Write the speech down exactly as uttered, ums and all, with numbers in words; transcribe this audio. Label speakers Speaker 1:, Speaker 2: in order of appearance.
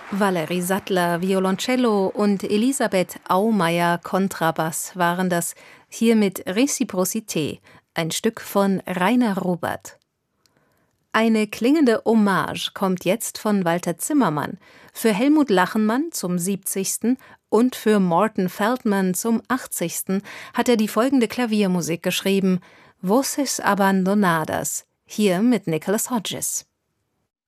Speaker 1: Valerie Sattler, Violoncello und Elisabeth Aumeier, Kontrabass, waren das, hier mit Réciprocité, ein Stück von Rainer Robert. Eine klingende Hommage kommt jetzt von Walter Zimmermann. Für Helmut Lachenmann zum siebzigsten und für Morton Feldman zum achtzigsten hat er die folgende Klaviermusik geschrieben: Voces Abandonadas, hier mit Nicholas Hodges.